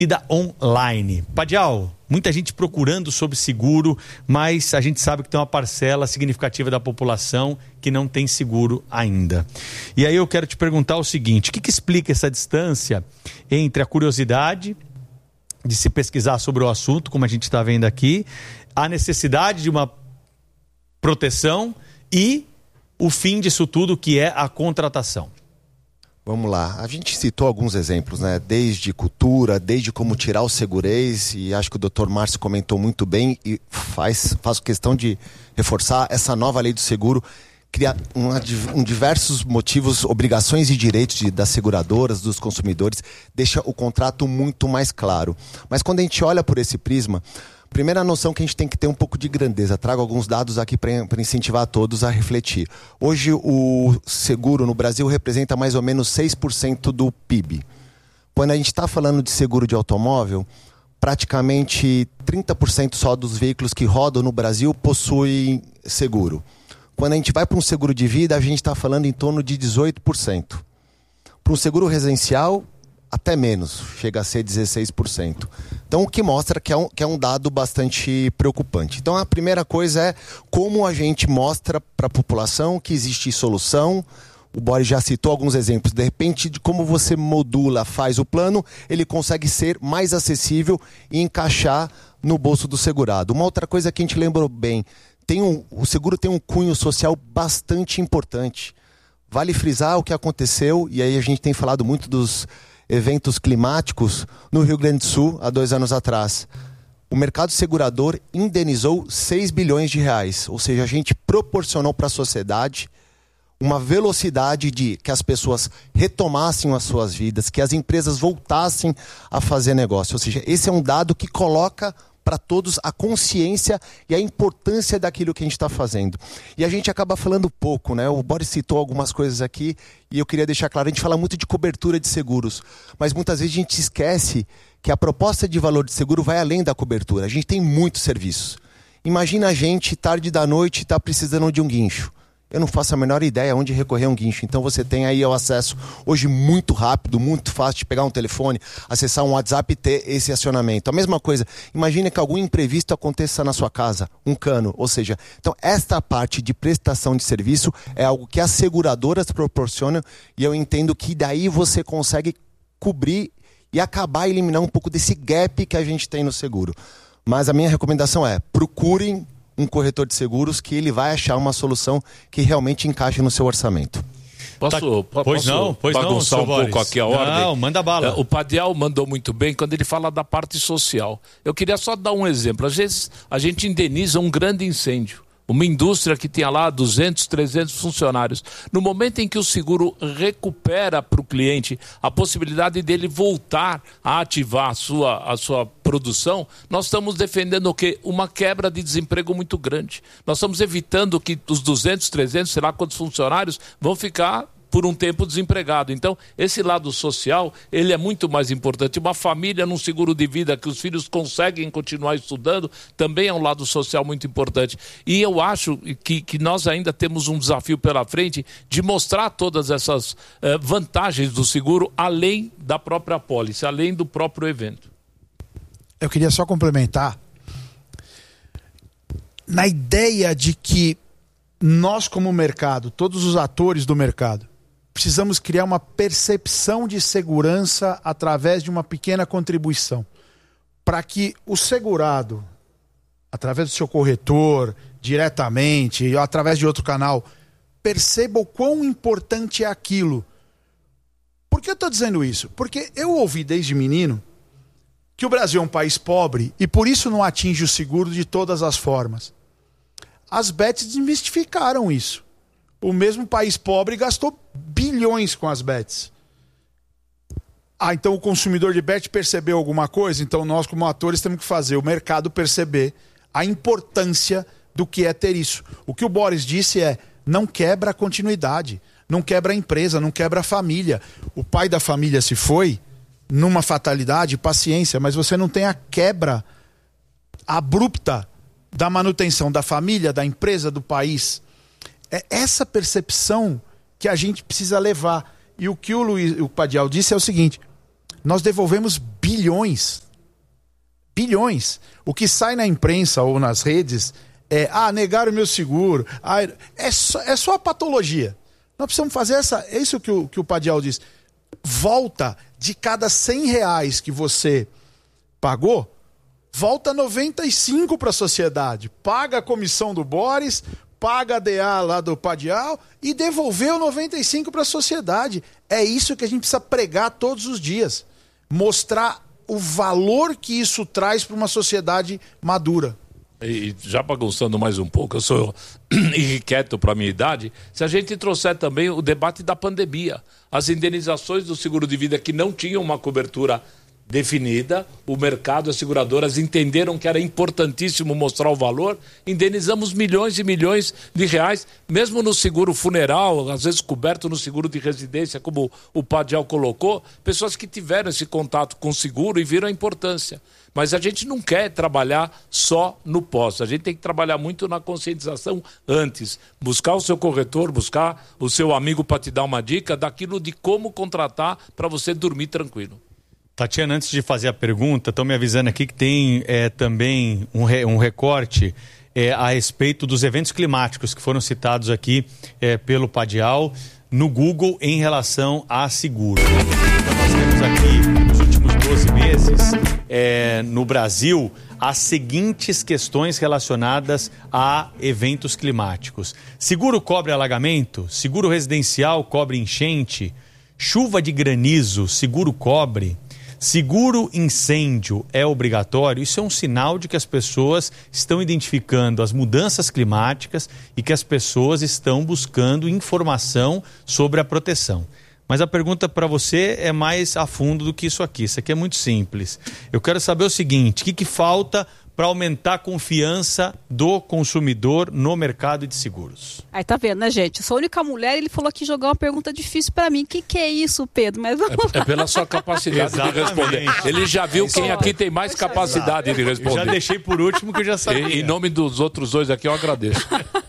Vida online. Padial, muita gente procurando sobre seguro, mas a gente sabe que tem uma parcela significativa da população que não tem seguro ainda. E aí eu quero te perguntar o seguinte: o que explica essa distância entre a curiosidade de se pesquisar sobre o assunto, como a gente está vendo aqui, a necessidade de uma proteção e o fim disso tudo, que é a contratação? Vamos lá, a gente citou alguns exemplos, né? Desde cultura, desde como tirar o segurez, e acho que o Dr. Márcio comentou muito bem e faço questão de reforçar essa nova lei do seguro, cria diversos motivos, obrigações e direitos das seguradoras, dos consumidores, deixa o contrato muito mais claro. Mas quando a gente olha por esse prisma, primeira noção que a gente tem que ter um pouco de grandeza. Trago alguns dados aqui para incentivar todos a refletir. Hoje o seguro no Brasil representa mais ou menos 6% do PIB. Quando a gente está falando de seguro de automóvel, praticamente 30% só dos veículos que rodam no Brasil possuem seguro. Quando a gente vai para um seguro de vida, a gente está falando em torno de 18%. Para um seguro residencial, até menos, chega a ser 16%. Então, o que mostra que é um dado bastante preocupante. Então, a primeira coisa é como a gente mostra para a população que existe solução. O Boris já citou alguns exemplos. De repente, de como você modula, faz o plano, ele consegue ser mais acessível e encaixar no bolso do segurado. Uma outra coisa que a gente lembrou bem, o seguro tem um cunho social bastante importante. Vale frisar o que aconteceu, e aí a gente tem falado muito dos eventos climáticos no Rio Grande do Sul há 2 anos atrás. O mercado segurador indenizou 6 bilhões de reais, ou seja, a gente proporcionou para a sociedade uma velocidade de que as pessoas retomassem as suas vidas, que as empresas voltassem a fazer negócio. Ou seja, esse é um dado que coloca para todos a consciência e a importância daquilo que a gente está fazendo. E a gente acaba falando pouco, né? O Boris citou algumas coisas aqui e eu queria deixar claro, a gente fala muito de cobertura de seguros, mas muitas vezes a gente esquece que a proposta de valor de seguro vai além da cobertura. A gente tem muitos serviços. Imagina a gente, tarde da noite, está precisando de um guincho. Eu não faço a menor ideia onde recorrer a um guincho. Então você tem aí o acesso hoje muito rápido, muito fácil de pegar um telefone, acessar um WhatsApp e ter esse acionamento. A mesma coisa, imagine que algum imprevisto aconteça na sua casa, um cano, ou seja, então esta parte de prestação de serviço é algo que as seguradoras proporcionam e eu entendo que daí você consegue cobrir e acabar eliminar um pouco desse gap que a gente tem no seguro. Mas a minha recomendação é, procurem um corretor de seguros que ele vai achar uma solução que realmente encaixe no seu orçamento. Posso bagunçar um pouco aqui a ordem? Não, manda bala. O Padial mandou muito bem quando ele fala da parte social. Eu queria só dar um exemplo. Às vezes a gente indeniza um grande incêndio. Uma indústria que tinha lá 200, 300 funcionários. No momento em que o seguro recupera para o cliente a possibilidade dele voltar a ativar a sua produção, nós estamos defendendo o quê? Uma quebra de desemprego muito grande. Nós estamos evitando que os 200, 300, sei lá quantos funcionários vão ficar por um tempo desempregado. Então, esse lado social, ele é muito mais importante. Uma família num seguro de vida que os filhos conseguem continuar estudando, também é um lado social muito importante. E eu acho que nós ainda temos um desafio pela frente de mostrar todas essas vantagens do seguro, além da própria apólice, além do próprio evento. Eu queria só complementar na ideia de que nós, como mercado, todos os atores do mercado, precisamos criar uma percepção de segurança através de uma pequena contribuição, para que o segurado, através do seu corretor, diretamente, ou através de outro canal, perceba o quão importante é aquilo. Por que eu estou dizendo isso? Porque eu ouvi desde menino que o Brasil é um país pobre e por isso não atinge o seguro de todas as formas. As bets desmistificaram isso. O mesmo país pobre gastou bilhões com as bets. Então o consumidor de bet percebeu alguma coisa? Então nós, como atores, temos que fazer o mercado perceber a importância do que é ter isso. O que o Boris disse é, não quebra a continuidade, não quebra a empresa, não quebra a família. O pai da família se foi, numa fatalidade, paciência, mas você não tem a quebra abrupta da manutenção da família, da empresa, do país. É essa percepção que a gente precisa levar. E o que o Padial disse é o seguinte, nós devolvemos bilhões. Bilhões. O que sai na imprensa ou nas redes é, negaram o meu seguro. É só a patologia. Nós precisamos fazer é isso que o Padial diz. Volta de cada R$100 que você pagou, volta 95 para a sociedade. Paga a comissão do Boris, paga a DA lá do Padial e devolveu 95 para a sociedade. É isso que a gente precisa pregar todos os dias. Mostrar o valor que isso traz para uma sociedade madura. E já bagunçando mais um pouco, eu sou irrequieto para a minha idade, se a gente trouxer também o debate da pandemia, as indenizações do seguro de vida que não tinham uma cobertura definida, o mercado, as seguradoras entenderam que era importantíssimo mostrar o valor, indenizamos milhões e milhões de reais, mesmo no seguro funeral, às vezes coberto no seguro de residência, como o Padial colocou, pessoas que tiveram esse contato com o seguro e viram a importância. Mas a gente não quer trabalhar só no pós, a gente tem que trabalhar muito na conscientização antes, buscar o seu corretor, buscar o seu amigo para te dar uma dica daquilo de como contratar para você dormir tranquilo. Tatiana, antes de fazer a pergunta, estão me avisando aqui que tem também um recorte a respeito dos eventos climáticos que foram citados aqui pelo Padial no Google em relação a seguro. Então nós temos aqui, nos últimos 12 meses, no Brasil, as seguintes questões relacionadas a eventos climáticos. Seguro cobre alagamento, seguro residencial cobre enchente, chuva de granizo, seguro cobre. Seguro incêndio é obrigatório? Isso é um sinal de que as pessoas estão identificando as mudanças climáticas e que as pessoas estão buscando informação sobre a proteção. Mas a pergunta para você é mais a fundo do que isso aqui. Isso aqui é muito simples. Eu quero saber o seguinte, o que falta para aumentar a confiança do consumidor no mercado de seguros? Aí tá vendo, né, gente? Eu sou a única mulher, ele falou que jogar uma pergunta difícil para mim. O que é isso, Pedro? Mas vamos lá. É pela sua capacidade de responder. Ele já viu quem aqui tem mais capacidade de responder. Eu já deixei por último que eu já sabia. Em nome dos outros dois aqui, eu agradeço.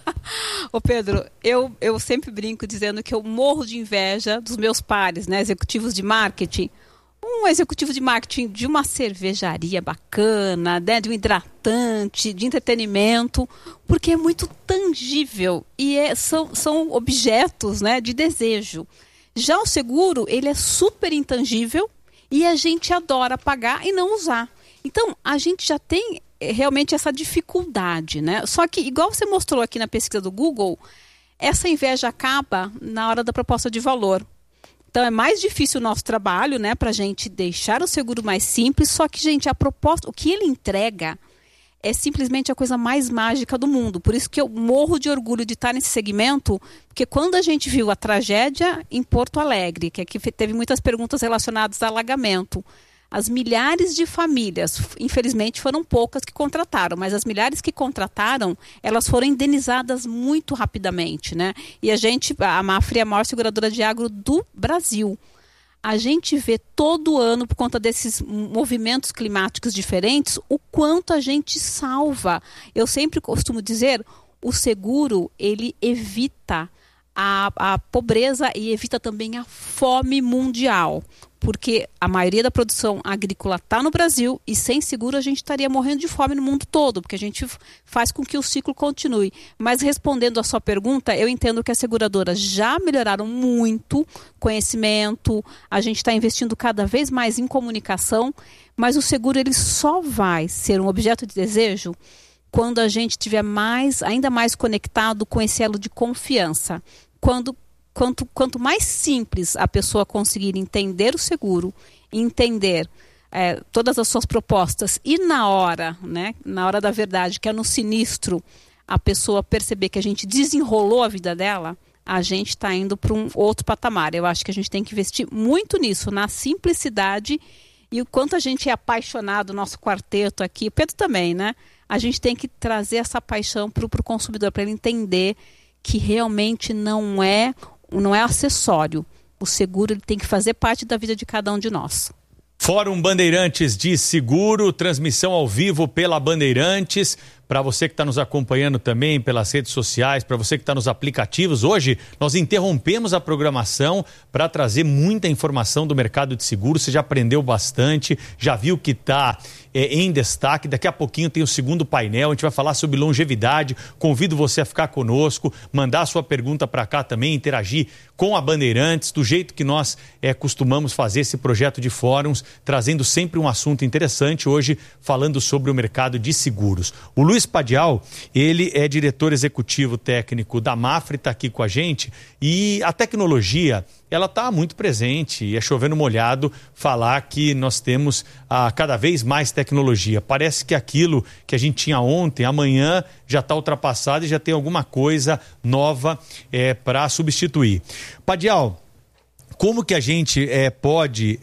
Ô Pedro, eu sempre brinco dizendo que eu morro de inveja dos meus pares, né, executivos de marketing. Um executivo de marketing de uma cervejaria bacana, né, de um hidratante, de entretenimento, porque é muito tangível e são objetos, né, de desejo. Já o seguro, ele é super intangível e a gente adora pagar e não usar. Então, a gente já tem realmente essa dificuldade, né? Só que, igual você mostrou aqui na pesquisa do Google, essa inveja acaba na hora da proposta de valor. Então é mais difícil o nosso trabalho, né, para a gente deixar o seguro mais simples, só que, gente, a proposta, o que ele entrega é simplesmente a coisa mais mágica do mundo. Por isso que eu morro de orgulho de estar nesse segmento, porque quando a gente viu a tragédia em Porto Alegre, que aqui teve muitas perguntas relacionadas a alagamento, as milhares de famílias, infelizmente foram poucas que contrataram, mas as milhares que contrataram, elas foram indenizadas muito rapidamente, né? E a Mafre é a maior seguradora de agro do Brasil. A gente vê todo ano, por conta desses movimentos climáticos diferentes, o quanto a gente salva. Eu sempre costumo dizer, o seguro, ele evita a pobreza e evita também a fome mundial. Porque a maioria da produção agrícola está no Brasil e sem seguro a gente estaria morrendo de fome no mundo todo, porque a gente faz com que o ciclo continue. Mas respondendo a sua pergunta, eu entendo que as seguradoras já melhoraram muito conhecimento, a gente está investindo cada vez mais em comunicação, mas o seguro ele só vai ser um objeto de desejo quando a gente estiver ainda mais conectado com esse elo de confiança. Quanto mais simples a pessoa conseguir entender o seguro, entender todas as suas propostas e na hora da verdade, que é no sinistro, a pessoa perceber que a gente desenrolou a vida dela, a gente está indo para um outro patamar. Eu acho que a gente tem que investir muito nisso, na simplicidade e o quanto a gente é apaixonado, nosso quarteto aqui, o Pedro também, né? A gente tem que trazer essa paixão para o consumidor, para ele entender que realmente não é acessório. O seguro ele tem que fazer parte da vida de cada um de nós. Fórum Bandeirantes de Seguro, transmissão ao vivo pela Bandeirantes. para você que está nos acompanhando também pelas redes sociais, para você que está nos aplicativos. Hoje nós interrompemos a programação para trazer muita informação do mercado de seguros. Você já aprendeu bastante, já viu que está em destaque. Daqui a pouquinho tem o segundo painel, a gente vai falar sobre longevidade. Convido você a ficar conosco, mandar a sua pergunta para cá também, interagir com a Bandeirantes, do jeito que nós costumamos fazer esse projeto de fóruns, trazendo sempre um assunto interessante, hoje falando sobre o mercado de seguros. O Luiz Padial, ele é diretor executivo técnico da Mafre, está aqui com a gente, e a tecnologia, ela está muito presente, e é chovendo molhado falar que nós temos cada vez mais tecnologia. Parece que aquilo que a gente tinha ontem, amanhã já está ultrapassado e já tem alguma coisa nova para substituir. Padial, como que a gente pode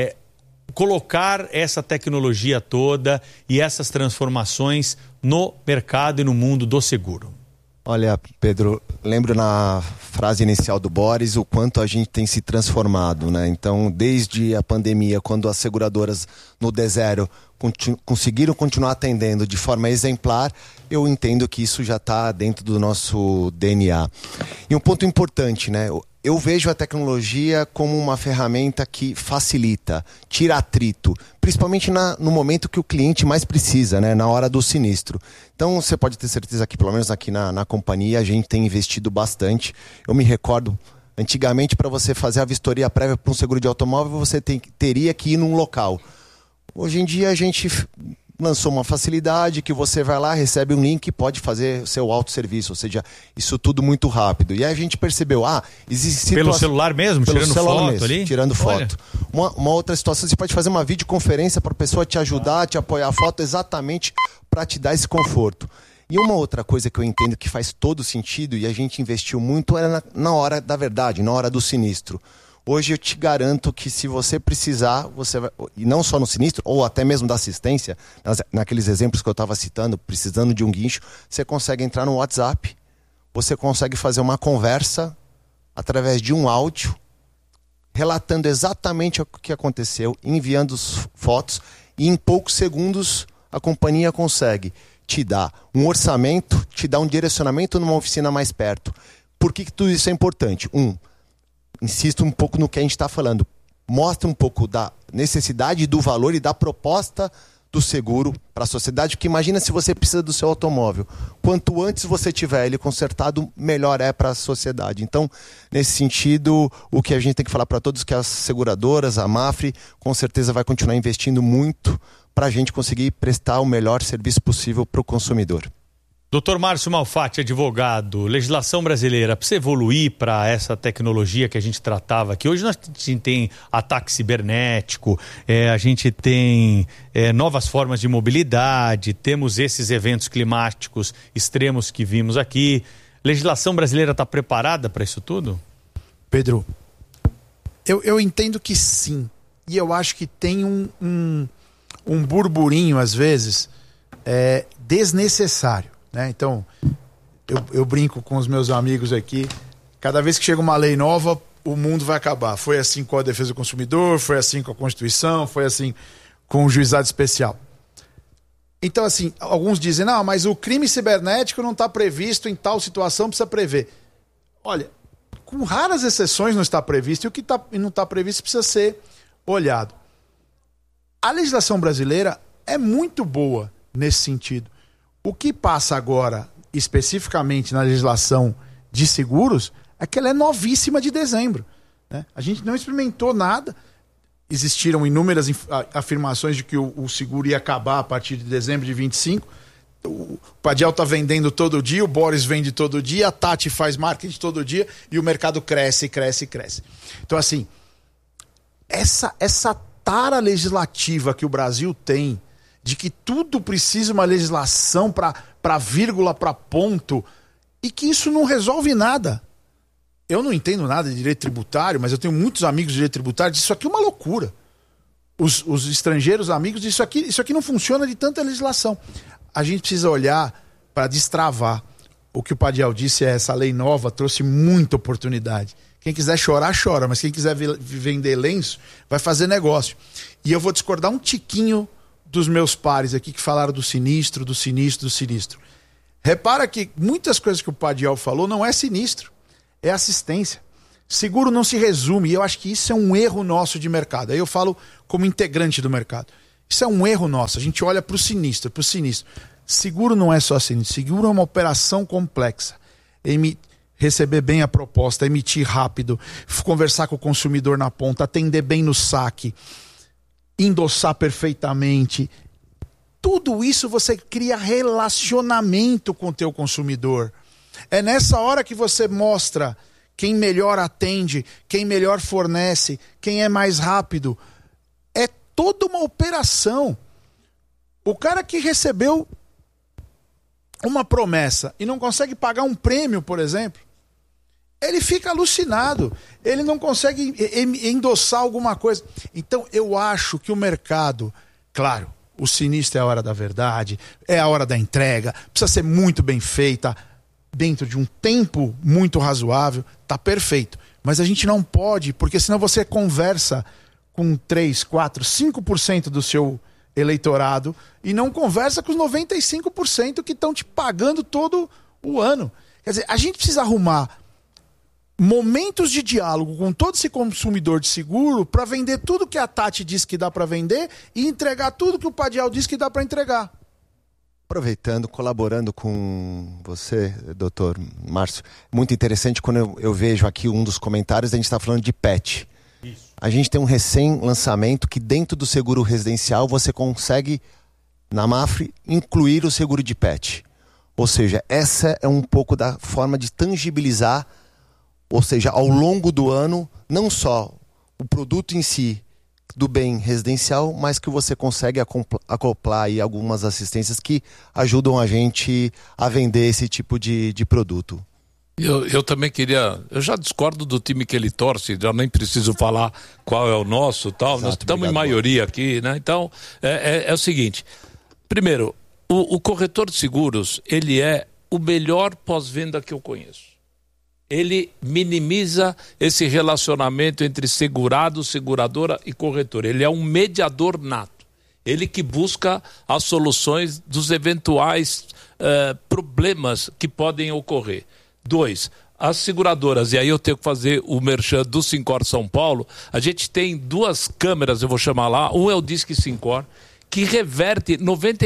colocar essa tecnologia toda e essas transformações no mercado e no mundo do seguro? Olha, Pedro, lembro na frase inicial do Boris o quanto a gente tem se transformado, né? Então, desde a pandemia, quando as seguradoras no D0 conseguiram continuar atendendo de forma exemplar, eu entendo que isso já está dentro do nosso DNA. E um ponto importante, né? Eu vejo a tecnologia como uma ferramenta que facilita, tira atrito, principalmente no momento que o cliente mais precisa, né? Na hora do sinistro. Então você pode ter certeza que, pelo menos aqui na companhia, a gente tem investido bastante. Eu me recordo, antigamente, para você fazer a vistoria prévia para um seguro de automóvel, você teria que ir num local. Hoje em dia a gente lançou uma facilidade que você vai lá, recebe um link e pode fazer o seu autosserviço, ou seja, isso tudo muito rápido. E aí a gente percebeu, existe pelo celular mesmo, pelo tirando celular foto mesmo, ali? Tirando foto. Uma outra situação, você pode fazer uma videoconferência para a pessoa te ajudar, te apoiar a foto exatamente para te dar esse conforto. E uma outra coisa que eu entendo que faz todo sentido e a gente investiu muito era na hora da verdade, na hora do sinistro. Hoje eu te garanto que se você precisar, você vai, e não só no sinistro, ou até mesmo da assistência, naqueles exemplos que eu estava citando, precisando de um guincho, você consegue entrar no WhatsApp, você consegue fazer uma conversa através de um áudio, relatando exatamente o que aconteceu, enviando fotos, e em poucos segundos a companhia consegue te dar um orçamento, te dar um direcionamento numa oficina mais perto. Por que tudo isso é importante? Insisto um pouco no que a gente está falando. Mostra um pouco da necessidade, do valor e da proposta do seguro para a sociedade, porque imagina se você precisa do seu automóvel. Quanto antes você tiver ele consertado, melhor é para a sociedade. Então, nesse sentido, o que a gente tem que falar para todos é que as seguradoras, a Mafre, com certeza vai continuar investindo muito para a gente conseguir prestar o melhor serviço possível para o consumidor. Doutor Márcio Malfatti, advogado, legislação brasileira, precisa evoluir para essa tecnologia que a gente tratava aqui. Hoje nós tem ataque cibernético, a gente tem novas formas de mobilidade, temos esses eventos climáticos extremos que vimos aqui. Legislação brasileira está preparada para isso tudo? Pedro, eu entendo que sim. E eu acho que tem um burburinho, às vezes, desnecessário. Então, eu brinco com os meus amigos aqui, cada vez que chega uma lei nova, o mundo vai acabar. Foi assim com a defesa do consumidor, foi assim com a Constituição, foi assim com o juizado especial. Então, assim, alguns dizem, não, mas o crime cibernético não está previsto em tal situação, precisa prever. Olha, com raras exceções não está previsto, e o que não está previsto precisa ser olhado. A legislação brasileira é muito boa nesse sentido. O que passa agora, especificamente na legislação de seguros, é que ela é novíssima de dezembro. A gente não experimentou nada. Existiram inúmeras afirmações de que o seguro ia acabar a partir de dezembro de 25. O Padial está vendendo todo dia, o Boris vende todo dia, a Tati faz marketing todo dia e o mercado cresce, cresce, cresce. Então, assim, essa tara legislativa que o Brasil tem, de que tudo precisa uma legislação para vírgula, para ponto, e que isso não resolve nada. Eu não entendo nada de direito tributário, mas eu tenho muitos amigos de direito tributário, isso aqui é uma loucura. Os estrangeiros amigos, isso aqui não funciona de tanta legislação. A gente precisa olhar para destravar. O que o Padial disse essa lei nova trouxe muita oportunidade. Quem quiser chorar, chora, mas quem quiser vender lenço, vai fazer negócio. E eu vou discordar um tiquinho dos meus pares aqui que falaram do sinistro. Repara que muitas coisas que o Padial falou não é sinistro, é assistência. Seguro não se resume, e eu acho que isso é um erro nosso de mercado. Aí eu falo como integrante do mercado. Isso é um erro nosso, a gente olha para o sinistro. Seguro não é só sinistro, seguro é uma operação complexa. Receber bem a proposta, emitir rápido, conversar com o consumidor na ponta, atender bem no saque, endossar perfeitamente. Tudo isso você cria relacionamento com o teu consumidor. É nessa hora que você mostra quem melhor atende, quem melhor fornece, quem é mais rápido. É toda uma operação. O cara que recebeu uma promessa e não consegue pagar um prêmio, por exemplo, ele fica alucinado. Ele não consegue endossar alguma coisa. Então, eu acho que o mercado, claro, o sinistro é a hora da verdade, é a hora da entrega, precisa ser muito bem feita, dentro de um tempo muito razoável, tá perfeito. Mas a gente não pode, porque senão você conversa com 3, 4, 5% do seu eleitorado e não conversa com os 95% que estão te pagando todo o ano. Quer dizer, a gente precisa arrumar momentos de diálogo com todo esse consumidor de seguro para vender tudo que a Tati diz que dá para vender e entregar tudo que o Padial diz que dá para entregar. Aproveitando, colaborando com você, doutor Márcio, muito interessante quando eu vejo aqui um dos comentários, a gente está falando de pet. Isso. A gente tem um recém-lançamento que dentro do seguro residencial você consegue, na Mafre, incluir o seguro de pet. Ou seja, essa é um pouco da forma de tangibilizar, ou seja, ao longo do ano, não só o produto em si, do bem residencial, mas que você consegue acoplar aí algumas assistências que ajudam a gente a vender esse tipo de produto. Eu também queria... Eu já discordo do time que ele torce, já nem preciso falar qual é o nosso tal. Exato, nós estamos em maioria aqui, né? Então, é o seguinte. Primeiro, o corretor de seguros, ele é o melhor pós-venda que eu conheço. Ele minimiza esse relacionamento entre segurado, seguradora e corretor. Ele é um mediador nato. Ele que busca as soluções dos eventuais problemas que podem ocorrer. 2, as seguradoras, e aí eu tenho que fazer o merchan do Sincor São Paulo, a gente tem 2 câmeras, eu vou chamar lá, um é o Disque Sincor, que reverte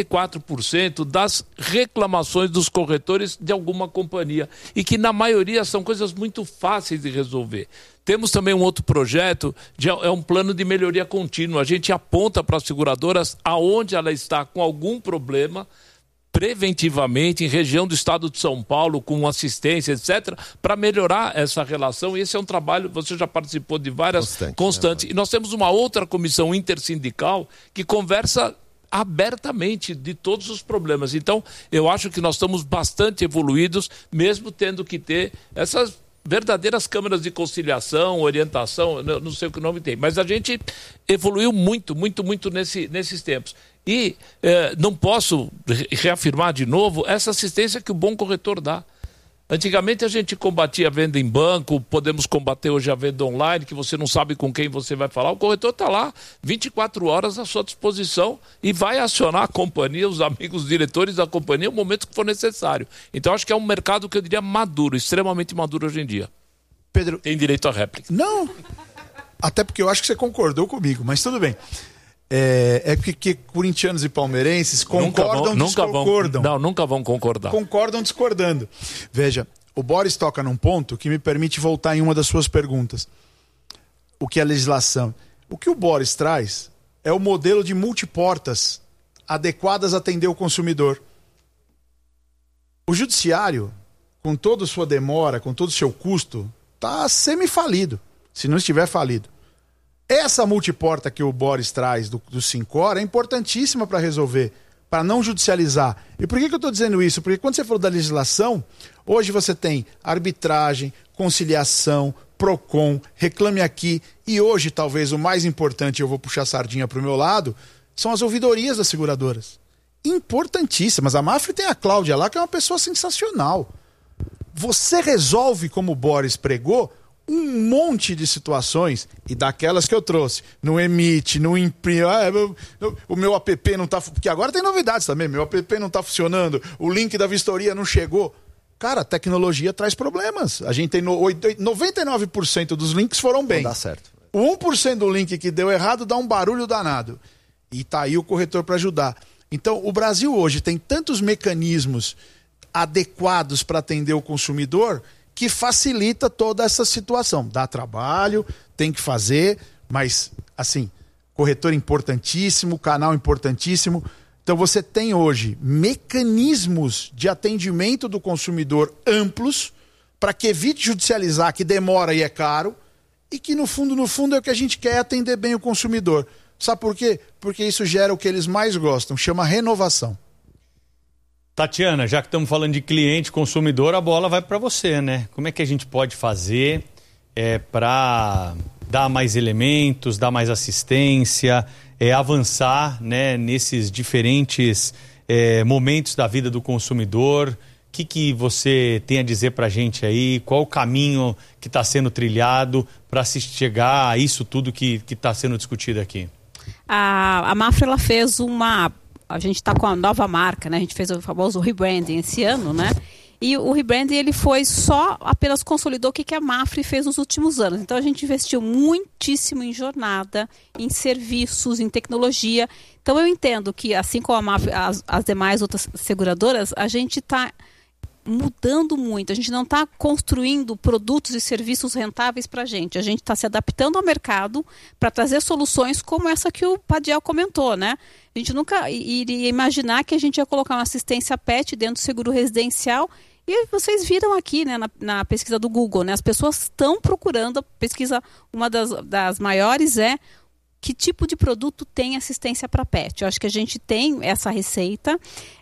94% das reclamações dos corretores de alguma companhia e que na maioria são coisas muito fáceis de resolver. Temos também um outro projeto, é um plano de melhoria contínua. A gente aponta para as seguradoras aonde ela está com algum problema, preventivamente, em região do estado de São Paulo, com assistência, etc., para melhorar essa relação. E esse é um trabalho, você já participou de várias constantes. E nós temos uma outra comissão intersindical que conversa abertamente de todos os problemas. Então, eu acho que nós estamos bastante evoluídos, mesmo tendo que ter essas verdadeiras câmaras de conciliação, orientação, não sei o que o nome tem. Mas a gente evoluiu muito nesses tempos. E não posso reafirmar de novo essa assistência que o bom corretor dá. Antigamente a gente combatia a venda em banco, podemos combater hoje a venda online, que você não sabe com quem você vai falar. O corretor está lá 24 horas à sua disposição e vai acionar a companhia, os amigos diretores da companhia, no momento que for necessário. Então acho que é um mercado que eu diria maduro, extremamente maduro hoje em dia. Pedro, tem direito à réplica. Não, até porque eu acho que você concordou comigo, mas tudo bem. É porque corintianos e palmeirenses concordam, discordam. Nunca vão concordar. Concordam discordando. Veja, o Boris toca num ponto que me permite voltar em uma das suas perguntas. O que é a legislação? O que o Boris traz é o modelo de multiportas adequadas a atender o consumidor. O judiciário, com toda a sua demora, com todo o seu custo, está semi-falido, se não estiver falido. Essa multiporta que o Boris traz do Sincor é importantíssima para resolver, para não judicializar. E por que eu estou dizendo isso? Porque quando você falou da legislação, hoje você tem arbitragem, conciliação, PROCON, Reclame Aqui, e hoje talvez o mais importante, eu vou puxar a sardinha para o meu lado, são as ouvidorias das seguradoras. Importantíssimas. A Mafre tem a Cláudia lá, que é uma pessoa sensacional. Você resolve, como o Boris pregou, um monte de situações, e daquelas que eu trouxe, não emite, não imprime, o meu app não tá, porque agora tem novidades também, meu app não tá funcionando, o link da vistoria não chegou. Cara, a tecnologia traz problemas. A gente tem 99% dos links foram bem. Não dá certo. O 1% do link que deu errado dá um barulho danado. E tá aí o corretor para ajudar. Então, o Brasil hoje tem tantos mecanismos adequados para atender o consumidor que facilita toda essa situação. Dá trabalho, tem que fazer, mas, assim, corretor importantíssimo, canal importantíssimo. Então você tem hoje mecanismos de atendimento do consumidor amplos para que evite judicializar, que demora e é caro, e que no fundo é o que a gente quer, atender bem o consumidor. Sabe por quê? Porque isso gera o que eles mais gostam, chama renovação. Tatiana, já que estamos falando de cliente, consumidor, a bola vai para você, né? Como é que a gente pode fazer para dar mais elementos, dar mais assistência, avançar, né, nesses diferentes momentos da vida do consumidor? O que você tem a dizer para a gente aí? Qual o caminho que está sendo trilhado para se chegar a isso tudo que está sendo discutido aqui? A Mafra, ela fez a gente está com a nova marca, né? A gente fez o famoso rebranding esse ano, né? E o rebranding, ele foi apenas consolidou o que a Mafra fez nos últimos anos. Então a gente investiu muitíssimo em jornada, em serviços, em tecnologia. Então eu entendo que, assim como a Mafra, as demais outras seguradoras, a gente está mudando muito. A gente não está construindo produtos e serviços rentáveis para a gente está se adaptando ao mercado para trazer soluções como essa que o Padial comentou, né? A gente nunca iria imaginar que a gente ia colocar uma assistência PET dentro do seguro residencial. E vocês viram aqui, né, na pesquisa do Google, né? As pessoas estão procurando, a pesquisa, uma das maiores que tipo de produto tem assistência para PET. Eu acho que a gente tem essa receita.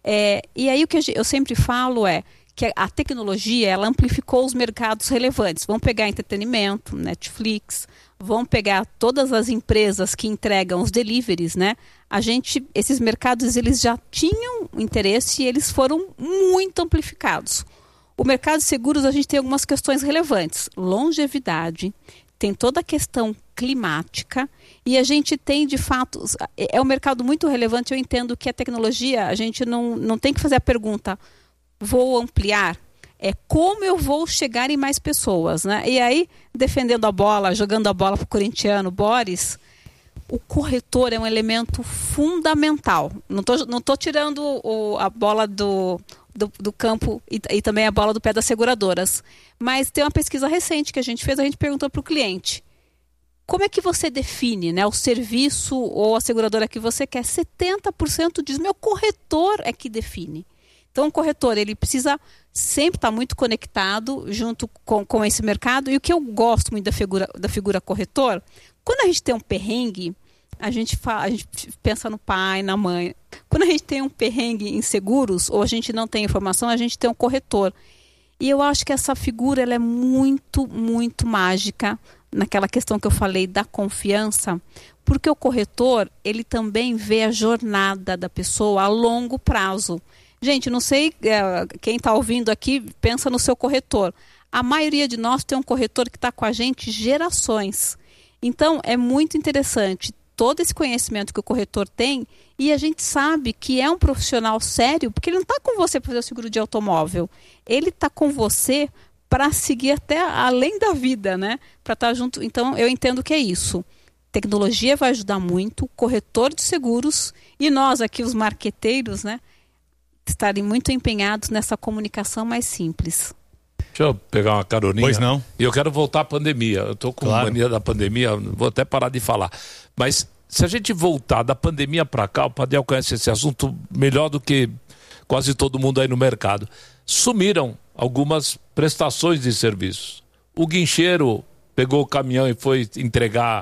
E aí o que eu sempre falo que a tecnologia, ela amplificou os mercados relevantes. Vamos pegar entretenimento, Netflix, vamos pegar todas as empresas que entregam os deliveries, né? Esses mercados, eles já tinham interesse e eles foram muito amplificados. O mercado de seguros, a gente tem algumas questões relevantes. Longevidade, tem toda a questão climática e a gente tem, de fato, é um mercado muito relevante. Eu entendo que a tecnologia, a gente não tem que fazer a pergunta, vou ampliar, como eu vou chegar em mais pessoas, né? E aí, defendendo a bola, jogando a bola para o corintiano Boris, o corretor é um elemento fundamental. Não tô tirando a bola do campo e também a bola do pé das seguradoras. Mas tem uma pesquisa recente que a gente fez, a gente perguntou para o cliente, como é que você define, né, o serviço ou a seguradora que você quer? 70% diz, meu corretor é que define. Então, o corretor, ele precisa sempre estar muito conectado junto com esse mercado. E o que eu gosto muito da figura corretor, quando a gente tem um perrengue, a gente pensa no pai, na mãe. Quando a gente tem um perrengue em seguros, ou a gente não tem informação, a gente tem um corretor. E eu acho que essa figura, ela é muito, muito mágica, naquela questão que eu falei da confiança, porque o corretor, ele também vê a jornada da pessoa a longo prazo. Gente, não sei, quem está ouvindo aqui, pensa no seu corretor. A maioria de nós tem um corretor que está com a gente gerações. Então, é muito interessante todo esse conhecimento que o corretor tem e a gente sabe que é um profissional sério, porque ele não está com você para fazer o seguro de automóvel. Ele está com você para seguir até além da vida, né? Para estar junto. Então, eu entendo que é isso. Tecnologia vai ajudar muito, corretor de seguros e nós aqui, os marqueteiros, né? Estarem muito empenhados nessa comunicação mais simples. Deixa eu pegar uma caroninha. Pois não. E eu quero voltar à pandemia. Eu estou com mania da pandemia, vou até parar de falar. Mas se a gente voltar da pandemia para cá, o Padial conhece esse assunto melhor do que quase todo mundo aí no mercado. Sumiram algumas prestações de serviços. O guincheiro pegou o caminhão e foi entregar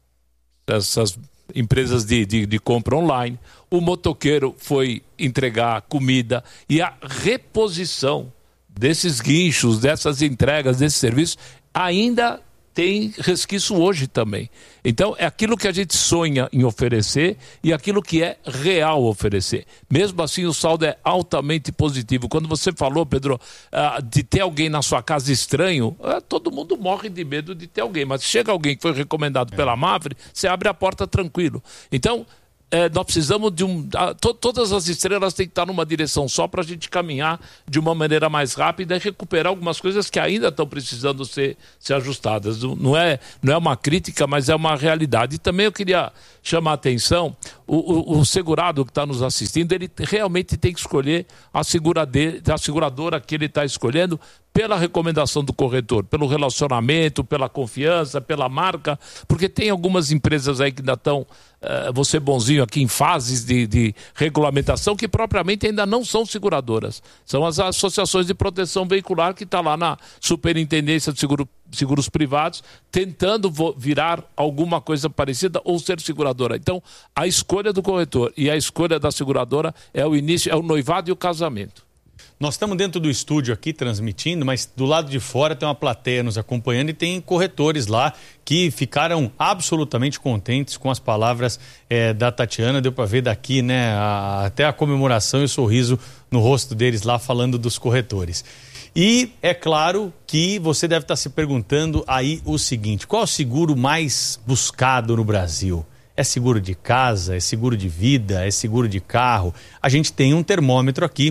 essas empresas de compra online. O motoqueiro foi entregar comida e a reposição desses guinchos, dessas entregas, desses serviços, ainda tem resquício hoje também. Então, é aquilo que a gente sonha em oferecer e aquilo que é real oferecer. Mesmo assim, o saldo é altamente positivo. Quando você falou, Pedro, de ter alguém na sua casa estranho, todo mundo morre de medo de ter alguém. Mas se chega alguém que foi recomendado pela Mavre, você abre a porta tranquilo. Então, nós precisamos de todas as estrelas têm que estar numa direção só para a gente caminhar de uma maneira mais rápida e recuperar algumas coisas que ainda estão precisando ser ajustadas. Não é uma crítica, mas é uma realidade. E também eu queria chamar a atenção, o segurado que está nos assistindo, ele realmente tem que escolher a seguradora que ele está escolhendo pela recomendação do corretor, pelo relacionamento, pela confiança, pela marca, porque tem algumas empresas aí que ainda estão, vou ser bonzinho aqui, em fases de regulamentação que propriamente ainda não são seguradoras. São as associações de proteção veicular que estão lá na Superintendência de Seguros Privados, tentando virar alguma coisa parecida ou ser seguradora. Então, a escolha do corretor e a escolha da seguradora é o início, é o noivado e o casamento. Nós estamos dentro do estúdio aqui transmitindo, mas do lado de fora tem uma plateia nos acompanhando e tem corretores lá que ficaram absolutamente contentes com as palavras da Tatiana. Deu para ver daqui, né, até a comemoração e o sorriso no rosto deles lá falando dos corretores. E é claro que você deve estar se perguntando aí o seguinte: qual é o seguro mais buscado no Brasil? É seguro de casa, é seguro de vida, é seguro de carro? A gente tem um termômetro aqui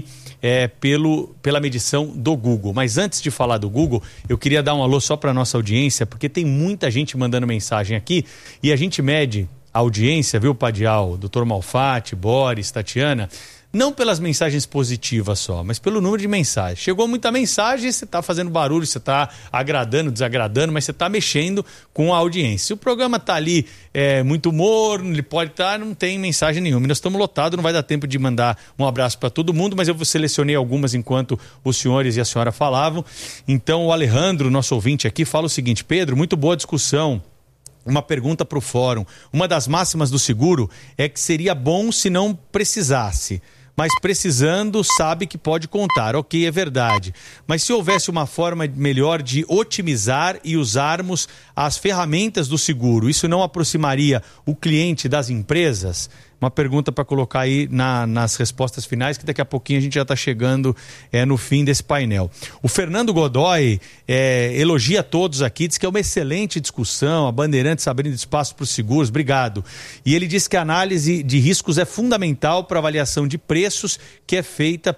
pela medição do Google. Mas antes de falar do Google, eu queria dar um alô só para a nossa audiência, porque tem muita gente mandando mensagem aqui e a gente mede a audiência, viu, Padial, Dr. Malfatti, Boris, Tatiana, não pelas mensagens positivas só, mas pelo número de mensagens. Chegou muita mensagem, você está fazendo barulho, você está agradando, desagradando, mas você está mexendo com a audiência. Se o programa está ali muito morno, ele pode estar, não tem mensagem nenhuma. E nós estamos lotados, não vai dar tempo de mandar um abraço para todo mundo, mas eu selecionei algumas enquanto os senhores e a senhora falavam. Então o Alejandro, nosso ouvinte aqui, fala o seguinte: Pedro, muito boa discussão. Uma pergunta para o fórum. Uma das máximas do seguro é que seria bom se não precisasse, mas precisando sabe que pode contar. Ok, é verdade. Mas se houvesse uma forma melhor de otimizar e usarmos as ferramentas do seguro, isso não aproximaria o cliente das empresas? Uma pergunta para colocar aí nas respostas finais, que daqui a pouquinho a gente já está chegando no fim desse painel. O Fernando Godoy elogia a todos aqui, diz que é uma excelente discussão, a Bandeirantes abrindo espaço para os seguros, obrigado. E ele diz que a análise de riscos é fundamental para a avaliação de preços, que é feita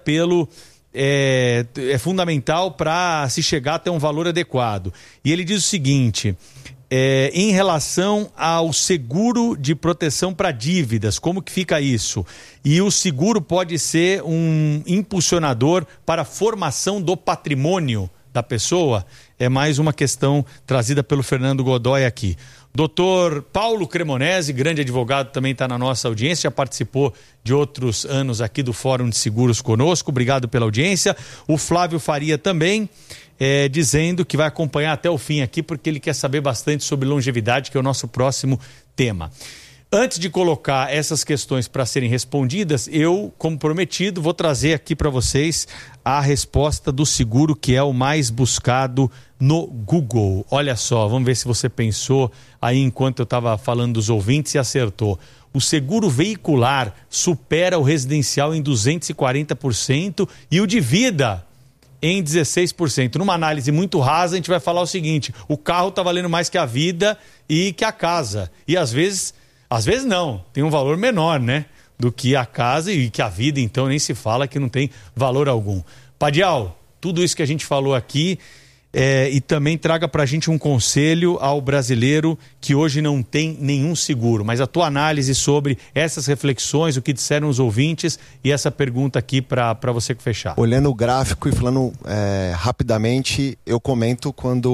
é fundamental para se chegar até um valor adequado. E ele diz o seguinte: em relação ao seguro de proteção para dívidas, como que fica isso? E o seguro pode ser um impulsionador para a formação do patrimônio da pessoa? É mais uma questão trazida pelo Fernando Godoy aqui. Doutor Paulo Cremonese, grande advogado, também está na nossa audiência, já participou de outros anos aqui do Fórum de Seguros conosco, obrigado pela audiência. O Flávio Faria também, dizendo que vai acompanhar até o fim aqui, porque ele quer saber bastante sobre longevidade, que é o nosso próximo tema. Antes de colocar essas questões para serem respondidas, eu, como prometido, vou trazer aqui para vocês a resposta do seguro que é o mais buscado no Google. Olha só, vamos ver se você pensou aí enquanto eu estava falando dos ouvintes e acertou. O seguro veicular supera o residencial em 240% e o de vida em 16%. Numa análise muito rasa, a gente vai falar o seguinte: o carro está valendo mais que a vida e que a casa. E às vezes não, tem um valor menor, né, do que a casa e que a vida, então nem se fala, que não tem valor algum. Padial, tudo isso que a gente falou aqui, e também traga pra gente um conselho ao brasileiro que hoje não tem nenhum seguro, mas a tua análise sobre essas reflexões, o que disseram os ouvintes e essa pergunta aqui para você fechar. Olhando o gráfico e falando rapidamente, eu comento quando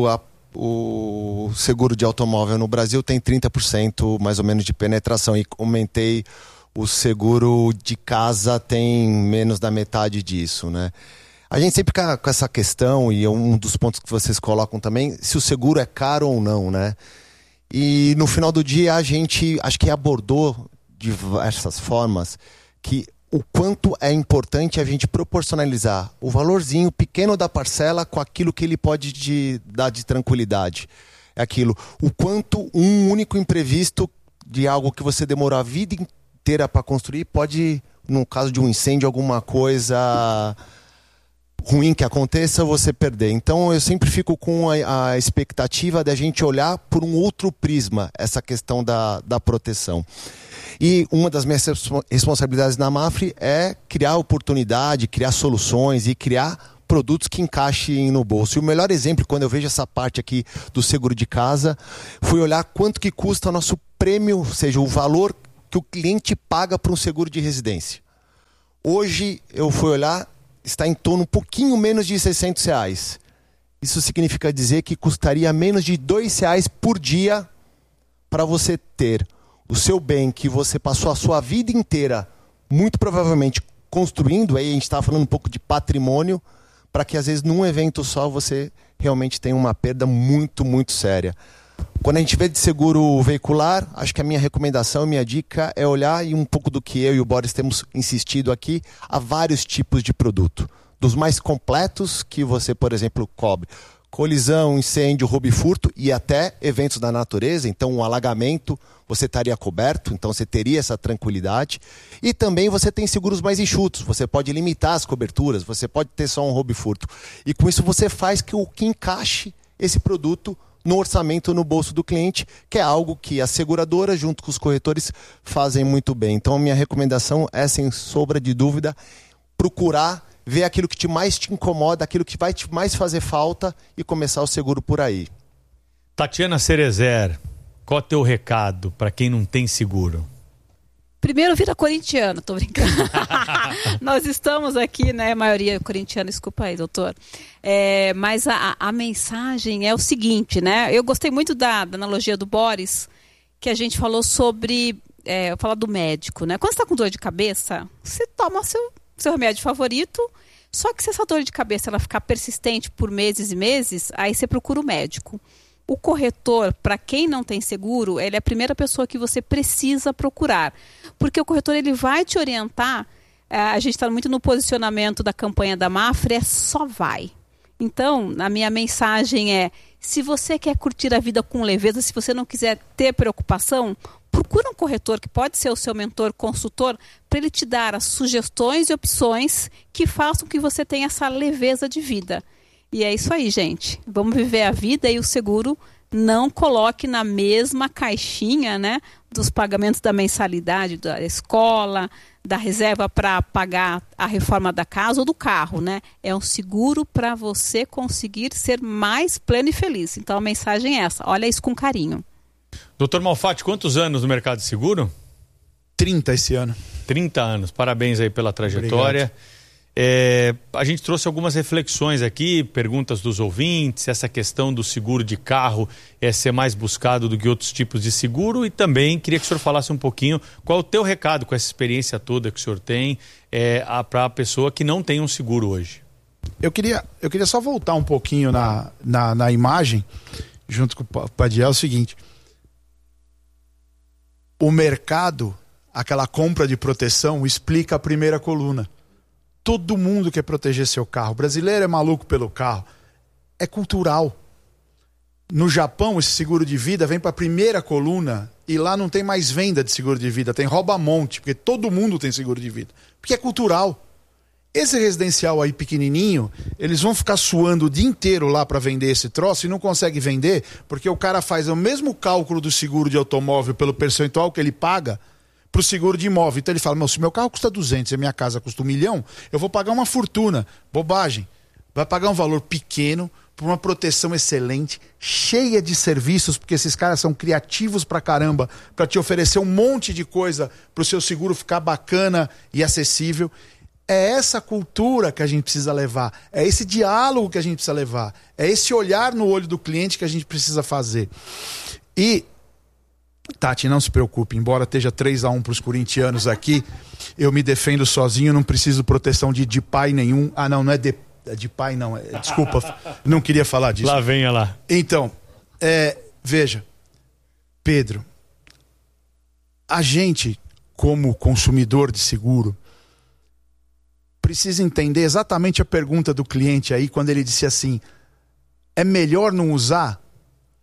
o seguro de automóvel no Brasil tem 30% mais ou menos de penetração, e comentei o seguro de casa tem menos da metade disso, né? A gente sempre fica com essa questão, e é um dos pontos que vocês colocam também, se o seguro é caro ou não, né? E no final do dia a gente acho que abordou de diversas formas que o quanto é importante a gente proporcionalizar o valorzinho pequeno da parcela com aquilo que ele pode dar de tranquilidade. é aquilo. O quanto um único imprevisto de algo que você demorou a vida inteira para construir pode, no caso de um incêndio, alguma coisa ruim que aconteça, você perder. Então eu sempre fico com a expectativa de a gente olhar por um outro prisma essa questão da proteção. E uma das minhas responsabilidades na Mafre é criar oportunidade, criar soluções e criar produtos que encaixem no bolso. E o melhor exemplo, quando eu vejo essa parte aqui do seguro de casa, foi olhar quanto que custa o nosso prêmio, ou seja, o valor que o cliente paga para um seguro de residência. Hoje eu fui olhar, está em torno um pouquinho menos de R$600. Isso significa dizer que custaria menos de R$2 por dia para você ter o seu bem que você passou a sua vida inteira, muito provavelmente construindo, aí a gente está falando um pouco de patrimônio, para que às vezes num evento só você realmente tenha uma perda muito, muito séria. Quando a gente vê de seguro veicular, acho que a minha recomendação, a minha dica é olhar, e um pouco do que eu e o Boris temos insistido aqui, a vários tipos de produto. Dos mais completos, que você, por exemplo, cobre colisão, incêndio, roubo e furto, e até eventos da natureza. Então um alagamento você estaria coberto, então você teria essa tranquilidade. E também você tem seguros mais enxutos, você pode limitar as coberturas, você pode ter só um roubo e furto. E com isso você faz que encaixe esse produto no orçamento, no bolso do cliente, que é algo que a seguradora, junto com os corretores, fazem muito bem. Então a minha recomendação é, sem sombra de dúvida, procurar ver aquilo que mais te incomoda, aquilo que vai te mais fazer falta e começar o seguro por aí. Tatiana Cerezer, qual é o teu recado para quem não tem seguro? Primeiro vira corintiano, tô brincando. Nós estamos aqui, né, maioria corintiana, desculpa aí, doutor. Mas a mensagem é o seguinte, né? Eu gostei muito da analogia do Boris, que a gente falou sobre, falar do médico, né? Quando você está com dor de cabeça, você toma seu remédio favorito, só que se essa dor de cabeça ela ficar persistente por meses e meses, aí você procura o médico. O corretor, para quem não tem seguro, ele é a primeira pessoa que você precisa procurar, porque o corretor ele vai te orientar. A gente está muito no posicionamento da campanha da Mafre, só vai. Então, a minha mensagem é, se você quer curtir a vida com leveza, se você não quiser ter preocupação, procura um corretor que pode ser o seu mentor, consultor, para ele te dar as sugestões e opções que façam que você tenha essa leveza de vida. E é isso aí, gente. Vamos viver a vida e o seguro não coloque na mesma caixinha, né, dos pagamentos da mensalidade da escola, da reserva para pagar a reforma da casa ou do carro, né? É um seguro para você conseguir ser mais pleno e feliz. Então a mensagem é essa. Olha isso com carinho. Doutor Malfatti, quantos anos no mercado de seguro? 30 esse ano. 30 anos. Parabéns aí pela trajetória. Obrigado. A gente trouxe algumas reflexões aqui, perguntas dos ouvintes, essa questão do seguro de carro ser mais buscado do que outros tipos de seguro, e também queria que o senhor falasse um pouquinho qual é o teu recado com essa experiência toda que o senhor tem para a pessoa que não tem um seguro hoje. Eu queria só voltar um pouquinho na imagem, junto com o Padiel, é o seguinte: o mercado, aquela compra de proteção, explica a primeira coluna. Todo mundo quer proteger seu carro. O brasileiro é maluco pelo carro. É cultural. No Japão, esse seguro de vida vem para a primeira coluna e lá não tem mais venda de seguro de vida. Tem rouba-monte, porque todo mundo tem seguro de vida. Porque é cultural. Esse residencial aí pequenininho, eles vão ficar suando o dia inteiro lá para vender esse troço e não consegue vender porque o cara faz o mesmo cálculo do seguro de automóvel pelo percentual que ele paga para o seguro de imóvel. Então ele fala, se meu carro custa 200 e a minha casa custa 1 milhão, eu vou pagar uma fortuna. Bobagem. Vai pagar um valor pequeno por uma proteção excelente, cheia de serviços, porque esses caras são criativos pra caramba, para te oferecer um monte de coisa para o seu seguro ficar bacana e acessível. É essa cultura que a gente precisa levar, é esse diálogo que a gente precisa levar, é esse olhar no olho do cliente que a gente precisa fazer. E Tati, não se preocupe, embora esteja 3-1 para os corintianos aqui, eu me defendo sozinho, não preciso proteção de pai nenhum. Ah, não é de pai, não. Desculpa, não queria falar disso. Lá venha lá. Então, veja, Pedro, a gente, como consumidor de seguro, precisa entender exatamente a pergunta do cliente aí, quando ele disse assim, é melhor não usar?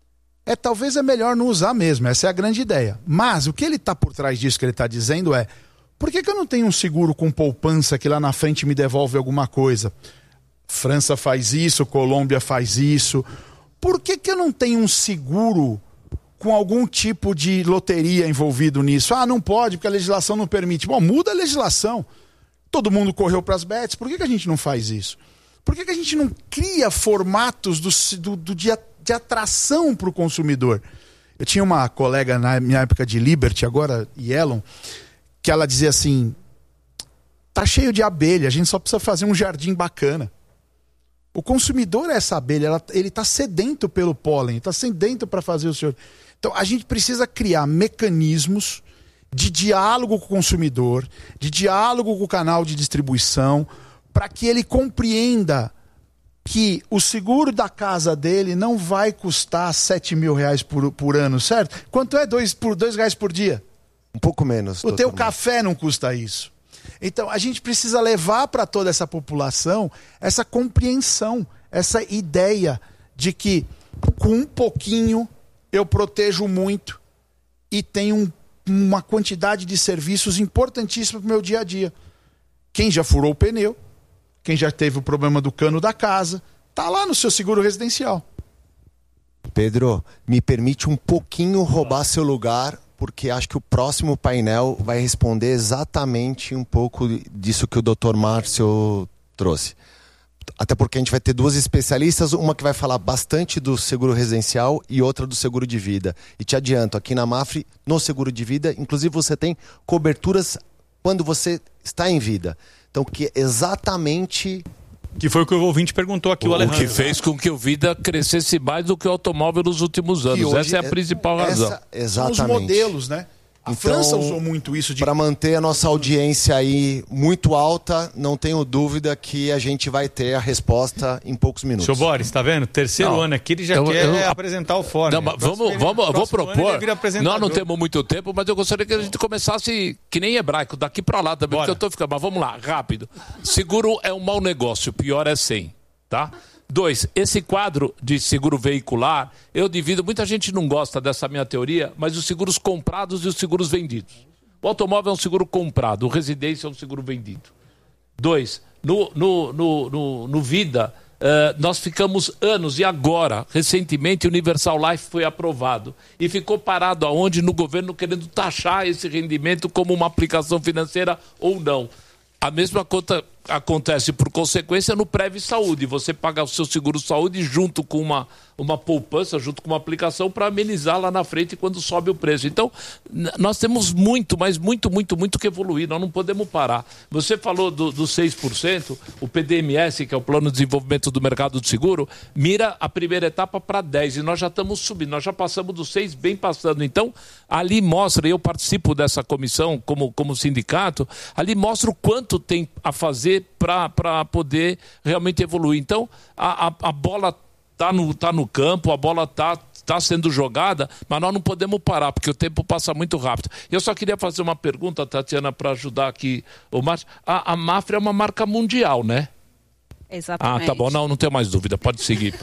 talvez é melhor não usar mesmo, essa é a grande ideia. Mas o que ele está por trás disso que ele está dizendo é: por que eu não tenho um seguro com poupança que lá na frente me devolve alguma coisa? França faz isso, Colômbia faz isso. Por que eu não tenho um seguro com algum tipo de loteria envolvido nisso? Não pode, porque a legislação não permite. Bom, muda a legislação. Todo mundo correu para as bets, por que a gente não faz isso? Por que a gente não cria formatos de atração para o consumidor? Eu tinha uma colega na minha época de Liberty, agora Yellon, que ela dizia assim: tá cheio de abelha, a gente só precisa fazer um jardim bacana. O consumidor é essa abelha, ele está sedento pelo pólen, está sedento para fazer o seu... Então a gente precisa criar mecanismos de diálogo com o consumidor, de diálogo com o canal de distribuição, para que ele compreenda que o seguro da casa dele não vai custar R$7.000 por ano, certo? Quanto é R$2 por dia? Um pouco menos. O teu café não custa isso. Então a gente precisa levar para toda essa população essa compreensão, essa ideia de que com um pouquinho eu protejo muito e tenho uma quantidade de serviços importantíssimos para o meu dia a dia. Quem já furou o pneu, quem já teve o problema do cano da casa, tá lá no seu seguro residencial. Pedro, me permite um pouquinho roubar seu lugar, porque acho que o próximo painel vai responder exatamente um pouco disso que o Dr. Márcio trouxe. Até porque a gente vai ter duas especialistas, uma que vai falar bastante do seguro residencial e outra do seguro de vida. E te adianto, aqui na Mafre, no seguro de vida, inclusive você tem coberturas quando você está em vida. Então, que exatamente... Que foi o que o ouvinte perguntou aqui, o Alejandro. O que fez com que o vida crescesse mais do que o automóvel nos últimos anos. Essa é a principal razão. Exatamente. São os modelos, né? A França usou muito isso. Para manter a nossa audiência aí muito alta, não tenho dúvida que a gente vai ter a resposta em poucos minutos. Seu Boris, tá vendo? Terceiro ano aqui, ele já quer apresentar o fórum. Vou propor. Nós não temos muito tempo, mas eu gostaria que a gente começasse que nem hebraico, daqui para lá também, porque eu tô ficando. Mas vamos lá, rápido. Seguro é um mau negócio, pior é sem, tá? 2, esse quadro de seguro veicular, eu divido, muita gente não gosta dessa minha teoria, mas os seguros comprados e os seguros vendidos. O automóvel é um seguro comprado, o residência é um seguro vendido. 2, no Vida, nós ficamos anos, e agora, recentemente, o Universal Life foi aprovado. E ficou parado aonde? No governo querendo taxar esse rendimento como uma aplicação financeira ou não. A mesma conta acontece, por consequência, no Prev Saúde. Você paga o seu seguro saúde junto com uma poupança, junto com uma aplicação para amenizar lá na frente quando sobe o preço. Então, nós temos muito, mas muito que evoluir. Nós não podemos parar. Você falou do 6%, o PDMS, que é o Plano de Desenvolvimento do Mercado de Seguro, mira a primeira etapa para 10%. E nós já estamos subindo, nós já passamos do 6%, bem passando. Então, ali mostra, e eu participo dessa comissão como sindicato, ali mostra o quanto tem a fazer para poder realmente evoluir. Então, a bola está no campo, a bola está sendo jogada, mas nós não podemos parar, porque o tempo passa muito rápido. Eu só queria fazer uma pergunta, Tatiana, para ajudar aqui o Márcio. A Mafre é uma marca mundial, né? Exatamente. Tá bom, não tenho mais dúvida, pode seguir.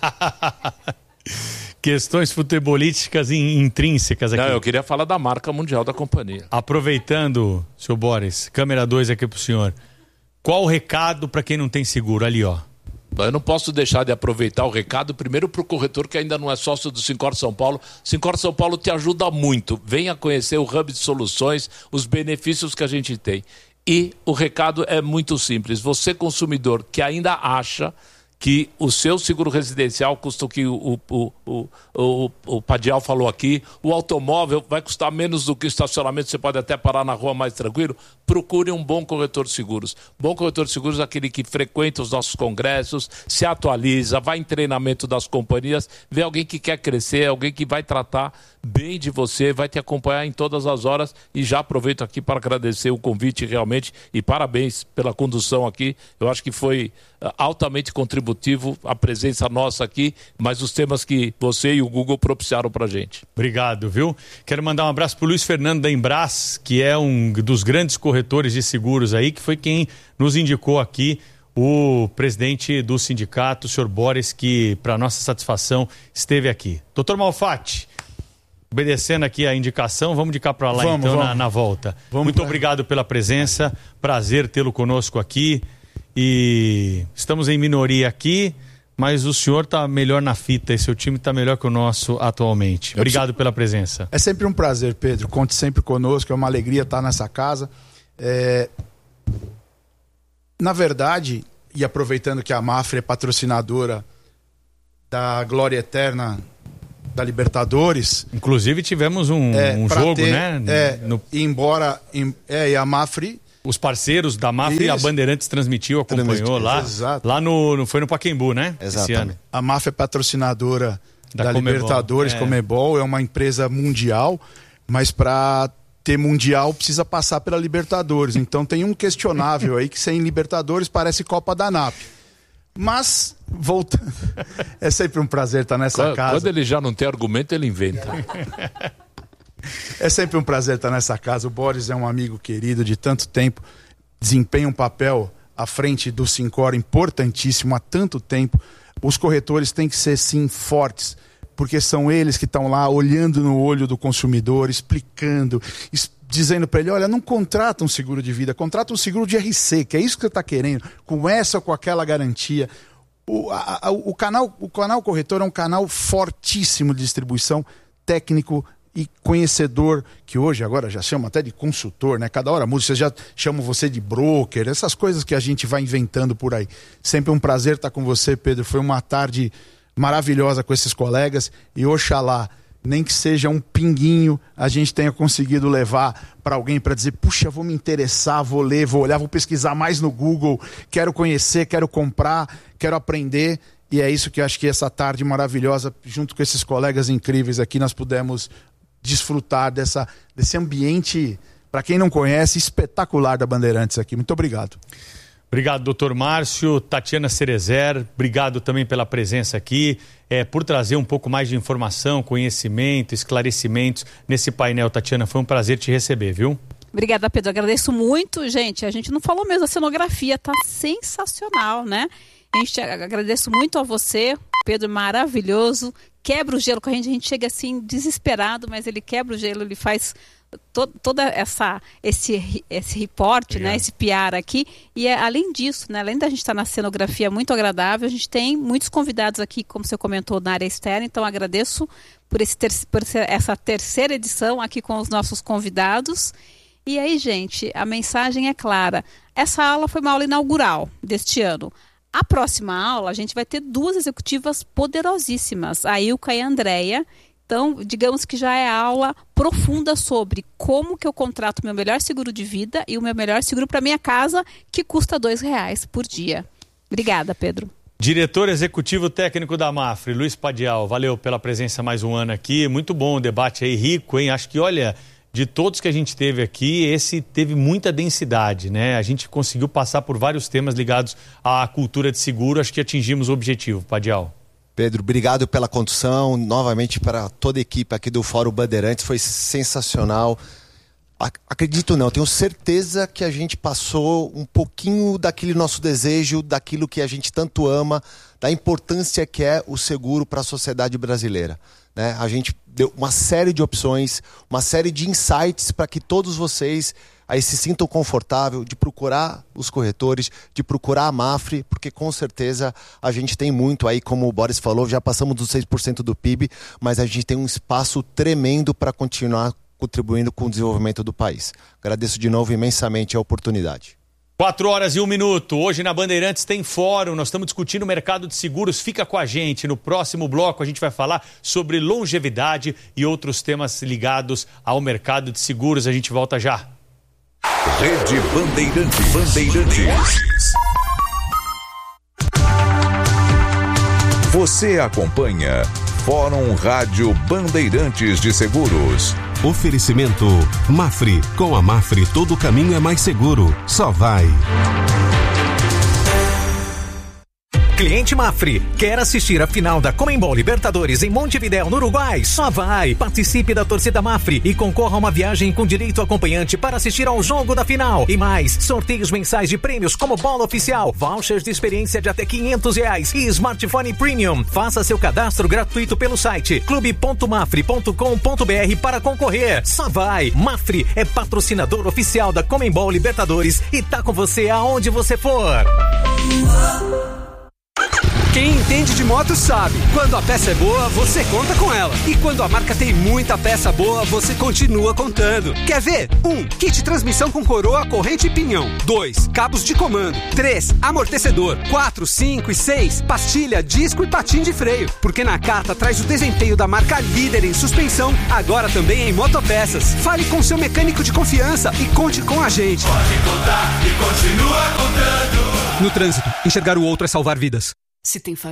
Questões futebolísticas intrínsecas aqui. Não, eu queria falar da marca mundial da companhia. Aproveitando, seu Boris, câmera 2 aqui pro senhor. Qual o recado para quem não tem seguro? Ali, ó. Eu não posso deixar de aproveitar o recado, primeiro para o corretor que ainda não é sócio do Sincor São Paulo. Sincor São Paulo te ajuda muito. Venha conhecer o Hub de Soluções, os benefícios que a gente tem. E o recado é muito simples. Você, consumidor, que ainda acha que o seu seguro residencial custa o que o Padial falou aqui, o automóvel vai custar menos do que o estacionamento, você pode até parar na rua mais tranquilo, procure um bom corretor de seguros. Bom corretor de seguros é aquele que frequenta os nossos congressos, se atualiza, vai em treinamento das companhias, vê alguém que quer crescer, alguém que vai tratar bem de você, vai te acompanhar em todas as horas. E já aproveito aqui para agradecer o convite realmente e parabéns pela condução aqui. Eu acho que foi altamente contributivo a presença nossa aqui, mas os temas que você e o Google propiciaram pra gente. Obrigado, viu? Quero mandar um abraço pro Luiz Fernando da Embras, que é um dos grandes corretores de seguros aí, que foi quem nos indicou aqui o presidente do sindicato, o senhor Boris, que, para nossa satisfação, esteve aqui. Doutor Malfatti, obedecendo aqui a indicação, vamos de cá para lá na volta. Muito obrigado pela presença, prazer tê-lo conosco aqui. E estamos em minoria aqui, mas o senhor está melhor na fita e seu time está melhor que o nosso atualmente. Obrigado pela presença. É sempre um prazer, Pedro. Conte sempre conosco, é uma alegria estar nessa casa. Na verdade, e aproveitando que a Mafre é patrocinadora da Glória Eterna da Libertadores. Inclusive tivemos um jogo, né? Embora e a Mafre... Os parceiros da Mafre, a Bandeirantes acompanhou lá. Exato. Lá foi no Pacaembu, né? Exatamente. A Mafre é patrocinadora da Libertadores, Conmebol, é uma empresa mundial, mas para ter mundial precisa passar pela Libertadores. Então tem um questionável aí que sem Libertadores parece Copa da NAP. Mas, voltando, é sempre um prazer estar nessa casa. Quando ele já não tem argumento, ele inventa. É sempre um prazer estar nessa casa. O Boris é um amigo querido de tanto tempo, desempenha um papel à frente do Sincor importantíssimo há tanto tempo. Os corretores têm que ser, sim, fortes, porque são eles que estão lá olhando no olho do consumidor, explicando, dizendo para ele, olha, não contrata um seguro de vida, contrata um seguro de RC, que é isso que você está querendo, com essa ou com aquela garantia. O canal corretor é um canal fortíssimo de distribuição, técnico e conhecedor, que hoje agora já chama até de consultor, né? Cada hora muda, vocês já chamam você de broker, essas coisas que a gente vai inventando por aí. Sempre um prazer estar com você, Pedro. Foi uma tarde maravilhosa com esses colegas e oxalá, nem que seja um pinguinho, a gente tenha conseguido levar para alguém para dizer, puxa, vou me interessar, vou ler, vou olhar, vou pesquisar mais no Google, quero conhecer, quero comprar, quero aprender. E é isso que eu acho que essa tarde maravilhosa, junto com esses colegas incríveis aqui, nós pudemos desfrutar desse ambiente, para quem não conhece, espetacular da Bandeirantes aqui. Muito obrigado. Obrigado, doutor Márcio. Tatiana Cerezer, obrigado também pela presença aqui, por trazer um pouco mais de informação, conhecimento, esclarecimentos nesse painel. Tatiana, foi um prazer te receber, viu? Obrigada, Pedro. Agradeço muito. Gente, a gente não falou mesmo, a cenografia tá sensacional, né? Agradeço muito a você, Pedro, maravilhoso. Quebra o gelo com a gente chega assim desesperado, mas ele quebra o gelo, ele faz toda esse reporte, né, esse PR aqui. E além disso, né, além da gente estar na cenografia muito agradável, a gente tem muitos convidados aqui, como você comentou, na área externa. Então agradeço por essa terceira edição aqui com os nossos convidados. E aí, gente, a mensagem é clara. Essa aula foi uma aula inaugural deste ano. A próxima aula, a gente vai ter duas executivas poderosíssimas, a Ilka e a Andréia. Então, digamos que já é a aula profunda sobre como que eu contrato o meu melhor seguro de vida e o meu melhor seguro para minha casa, que custa R$2 por dia. Obrigada, Pedro. Diretor Executivo Técnico da Mafre, Luiz Padial, valeu pela presença mais um ano aqui. Muito bom o debate aí, rico, hein? Acho que, olha, de todos que a gente teve aqui, esse teve muita densidade, né? A gente conseguiu passar por vários temas ligados à cultura de seguro. Acho que atingimos o objetivo, Padial. Pedro, obrigado pela condução, novamente para toda a equipe aqui do Fórum Bandeirantes, foi sensacional. Acredito não, tenho certeza que a gente passou um pouquinho daquele nosso desejo, daquilo que a gente tanto ama, da importância que é o seguro para a sociedade brasileira, né? A gente deu uma série de opções, uma série de insights para que todos vocês aí se sintam confortável de procurar os corretores, de procurar a Mafre, porque com certeza a gente tem muito aí, como o Boris falou, já passamos dos 6% do PIB, mas a gente tem um espaço tremendo para continuar contribuindo com o desenvolvimento do país. Agradeço de novo imensamente a oportunidade. 4h01. Hoje na Bandeirantes tem fórum, nós estamos discutindo o mercado de seguros. Fica com a gente, no próximo bloco a gente vai falar sobre longevidade e outros temas ligados ao mercado de seguros. A gente volta já. Rede Bandeirantes. Você acompanha Fórum Rádio Bandeirantes de Seguros. Oferecimento Mafre. Com a Mafre todo caminho é mais seguro. Só vai. Cliente Mafre, quer assistir a final da Conmebol Libertadores em Montevidéu, no Uruguai? Só vai! Participe da torcida Mafre e concorra a uma viagem com direito acompanhante para assistir ao jogo da final. E mais, sorteios mensais de prêmios como bola oficial, vouchers de experiência de até R$500 e smartphone premium. Faça seu cadastro gratuito pelo site clube.mafre.com.br para concorrer. Só vai! Mafre é patrocinador oficial da Conmebol Libertadores e tá com você aonde você for. Quem entende de moto sabe, quando a peça é boa, você conta com ela. E quando a marca tem muita peça boa, você continua contando. Quer ver? 1. Kit transmissão com coroa, corrente e pinhão. 2. Cabos de comando. 3. Amortecedor. 4, 5 e 6. Pastilha, disco e patim de freio. Porque na Nakata traz o desempenho da marca líder em suspensão, agora também em motopeças. Fale com seu mecânico de confiança e conte com a gente. Pode contar e continua contando. No trânsito, enxergar o outro é salvar vidas. Se tem